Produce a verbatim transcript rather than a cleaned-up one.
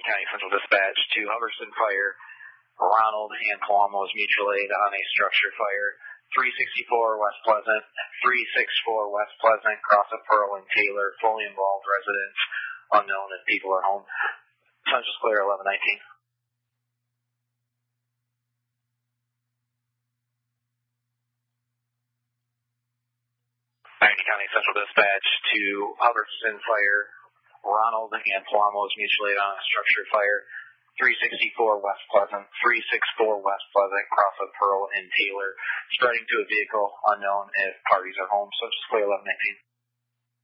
County Central Dispatch to Hubbardston Fire, Ronald and Palomo's mutual aid on a structure fire. three sixty-four West Pleasant, three sixty-four West Pleasant, cross of Pearl and Taylor, fully involved residents, unknown if people are home. Central Clear, eleven nineteen. Miami County Central Dispatch to Hubbardston Fire, Ronald and Palomo's mutual aid on a structure fire. three sixty-four West Pleasant, three sixty-four West Pleasant, cross of Pearl and Taylor, spreading to a vehicle, unknown if parties are home. Central Clear, eleven nineteen.